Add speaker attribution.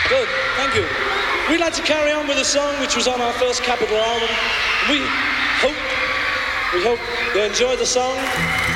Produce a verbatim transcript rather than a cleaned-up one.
Speaker 1: Good, thank you. We'd like to carry on with a song which was on our first Capitol album. We hope, we hope you enjoy the song.